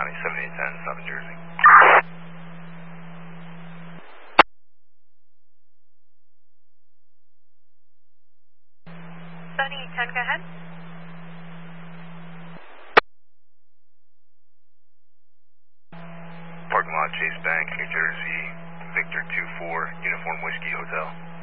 County, 7810, South New Jersey. 7810, go ahead. Parking lot, Chase Bank, New Jersey, Victor 24, Uniform Whiskey Hotel.